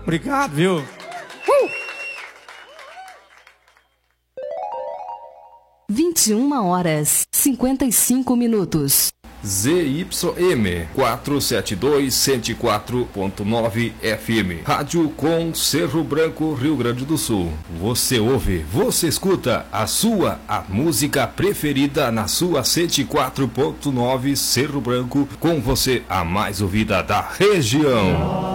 Obrigado, viu? 21h55. ZYM 472 104.9 FM. Rádio com Cerro Branco, Rio Grande do Sul. Você ouve, você escuta a música preferida na sua 104.9 Cerro Branco, com você a mais ouvida da região.